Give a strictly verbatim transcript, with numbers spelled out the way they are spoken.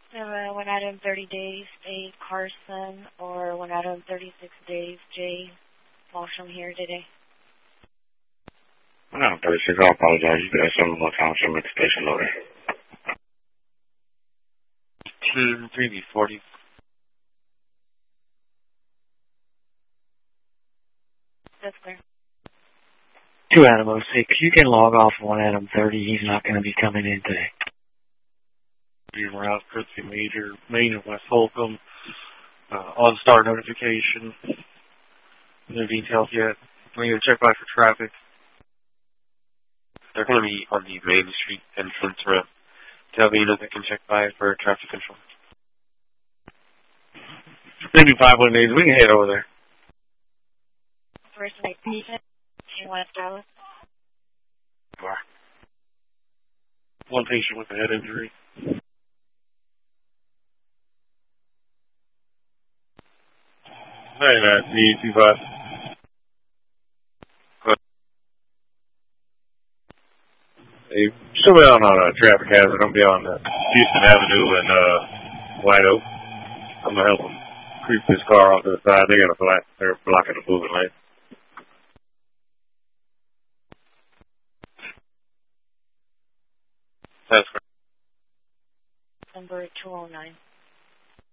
Uh, one out in thirty days, A. Carson, or one out in thirty-six days, J. Walsham here today. one out in thirty-six, I apologize. You could have seven more times to make the station loading. Team three B forty. That's clear. Two Adam oh six, you can log off one Adam thirty. He's not going to be coming in today. Being route, courtesy major, main of West Holcomb. Uh, on star notification. No details yet. We're going to check by for traffic. They're going to be on the Main Street entrance ramp. Tell me that they can check by for traffic control. Maybe five one days. We can head over there. First night patient in West Dallas. One patient with a head injury. Hey, man. D two five. Hey, show me on on a traffic hazard. I'm beyond uh, Houston Avenue and uh, White Oak. I'm gonna help them creep this car off to the side. They got a flat. They're blocking the moving lane. That's correct. Number two oh nine.